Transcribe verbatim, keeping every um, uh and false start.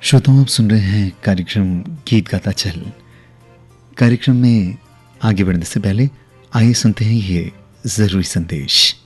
श्रोताओं, आप सुन रहे हैं कार्यक्रम गीत गाता चल। कार्यक्रम में आगे बढ़ने से पहले आइए सुनते हैं ये जरूरी संदेश।